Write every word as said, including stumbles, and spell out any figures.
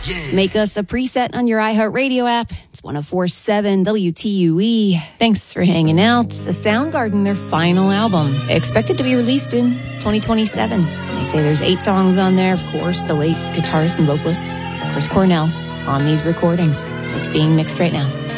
Make us a preset on your iHeartRadio app. It's one oh four point seven W T U E. Thanks for hanging out. The Soundgarden, their final album, expected to be released in twenty twenty-seven. They say there's eight songs on there. Of course, the late guitarist and vocalist Chris Cornell on these recordings. It's being mixed right now.